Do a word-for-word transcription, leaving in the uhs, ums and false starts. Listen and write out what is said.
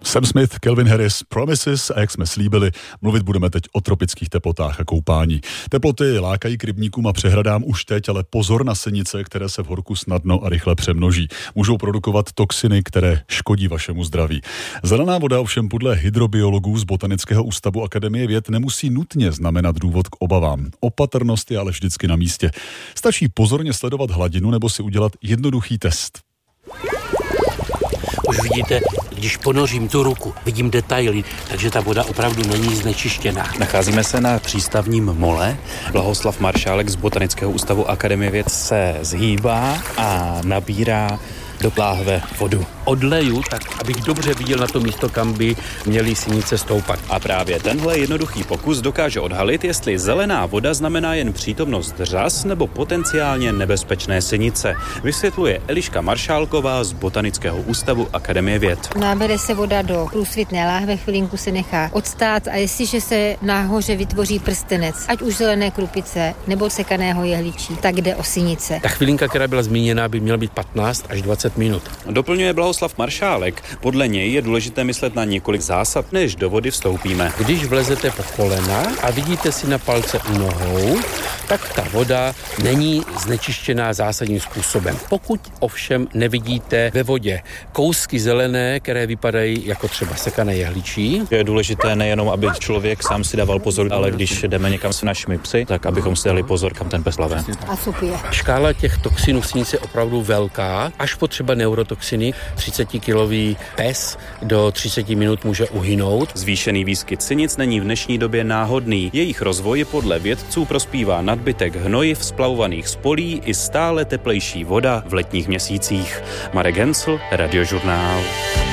Sam Smith, Calvin Harris, Promises a jak jsme slíbili, mluvit budeme teď o tropických teplotách a koupání. Teploty lákají k rybníkům a přehradám už teď, ale pozor na sinice, které se v horku snadno a rychle přemnoží. Můžou produkovat toxiny, které škodí vašemu zdraví. Zelená voda ovšem podle hydrobiologů z Botanického ústavu Akademie věd nemusí nutně znamenat důvod k obavám. Opatrnost je ale vždycky na místě. Stačí pozorně sledovat hladinu nebo si udělat jednoduchý test. Už vidíte, když ponořím tu ruku, vidím detaily, takže ta voda opravdu není znečištěná. Nacházíme se na přístavním mole. Blahoslav Maršálek z Botanického ústavu Akademie věd se zhýbá a nabírá do láhve vodu. Odleju, tak abych dobře viděl na to místo, kam by měly sinice stoupat. A právě tenhle jednoduchý pokus dokáže odhalit, jestli zelená voda znamená jen přítomnost řas nebo potenciálně nebezpečné sinice. Vysvětluje Eliška Maršálková z Botanického ústavu Akademie věd. Nabere se voda do průsvitné láhve, chvilinku se nechá odstát a jestliže se nahoře vytvoří prstenec, ať už zelené krupice nebo sekaného jehličí, tak jde o sinice. Ta chvilinka, která byla zmíněna, by měla být patnáct až dvacet minut. Doplňuje Blahoslav Maršálek. Podle něj je důležité myslet na několik zásad, než do vody vstoupíme. Když vlezete po kolena a vidíte si na palce u nohou, tak ta voda není znečištěná zásadním způsobem. Pokud ovšem nevidíte ve vodě kousky zelené, které vypadají jako třeba sekané jehličí. Je důležité nejenom, aby člověk sám si dával pozor, ale když jdeme někam s našimi psy, tak abychom si dali pozor, kam ten pes lave. A supě. Škála těch toxinů v sinici je opravdu velká, až po třeba neurotoxiny. třicetikilový pes do třicet minut může uhynout. Zvýšený výskyt sinic není v dnešní době náhodný. Jejich rozvoj podle vědců prospívá nadbytek hnojiv, splavovaných z polí i stále teplejší voda v letních měsících. Marek Hensl, Radiožurnál.